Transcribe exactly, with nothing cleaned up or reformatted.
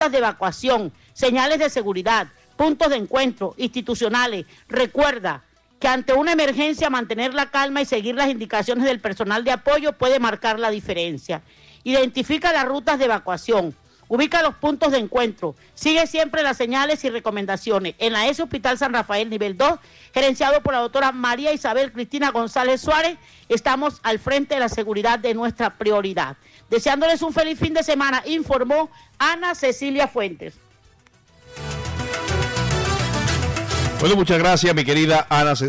de evacuación, señales de seguridad, puntos de encuentro institucionales. Recuerda que ante una emergencia mantener la calma y seguir las indicaciones del personal de apoyo puede marcar la diferencia. Identifica las rutas de evacuación, ubica los puntos de encuentro, sigue siempre las señales y recomendaciones. En la E S Hospital San Rafael nivel dos, gerenciado por la doctora María Isabel Cristina González Suárez, estamos al frente de la seguridad de nuestra prioridad. Deseándoles un feliz fin de semana, informó Ana Cecilia Fuentes. Bueno, muchas gracias, mi querida Ana Cecilia.